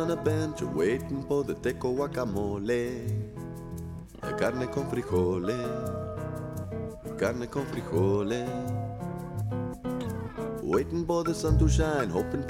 on a bench waiting for the teco guacamole. Carne con frijoles, carne con frijoles. Waiting for the sun to shine, hoping